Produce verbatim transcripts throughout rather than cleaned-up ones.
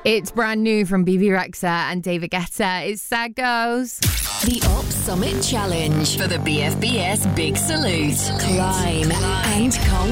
It's brand new from B B Rexha and David Guetta. It's Sad Girls. The Op Summit Challenge for the B F B S Big Salute. Climb and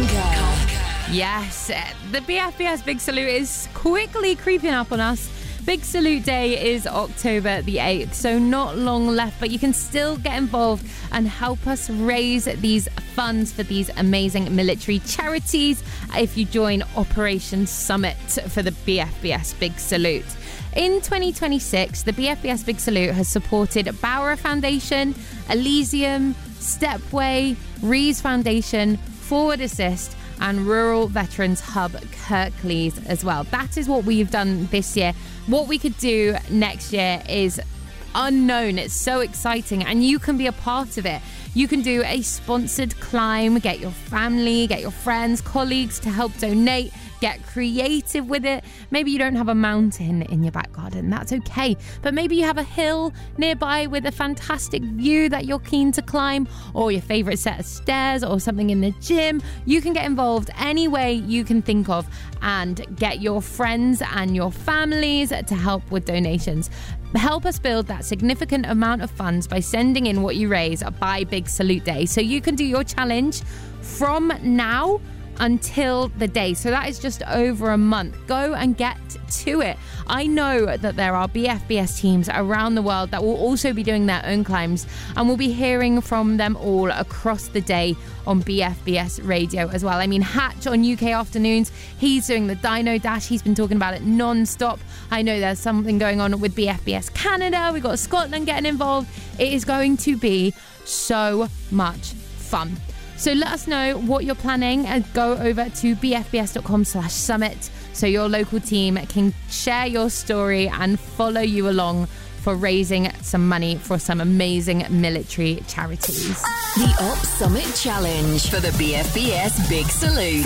conquer. Yes, the B F B S Big Salute is quickly creeping up on us. Big Salute Day is October the eighth, so not long left, but you can still get involved and help us raise these funds for these amazing military charities if you join Operation Summit for the B F B S Big Salute. In twenty twenty-six, the B F B S Big Salute has supported Bauer Foundation, Elysium, Stepway, Rees Foundation, Forward Assist, and Rural Veterans Hub Kirklees as well. That is what we've done this year. What we could do next year is unknown. It's so exciting, and you can be a part of it. You can do a sponsored climb, get your family, get your friends, colleagues to help donate, get creative with it. Maybe you don't have a mountain in your back garden, that's okay. But maybe you have a hill nearby with a fantastic view that you're keen to climb, or your favorite set of stairs, or something in the gym. You can get involved any way you can think of and get your friends and your families to help with donations. Help us build that significant amount of funds by sending in what you raise by Big Salute Day. So you can do your challenge from now until the day. So that is just over a month. Go and get to it. I know that there are B F B S teams around the world that will also be doing their own climbs, and we'll be hearing from them all across the day on B F B S radio as well. I mean, Hatch on U K Afternoons, he's doing the Dino Dash. He's been talking about it non-stop. I know there's something going on with B F B S Canada. We've got Scotland getting involved. It is going to be so much fun. So let us know what you're planning and go over to bfbs.com slash summit so your local team can share your story and follow you along for raising some money for some amazing military charities. The Op Summit Challenge for the B F B S Big Salute.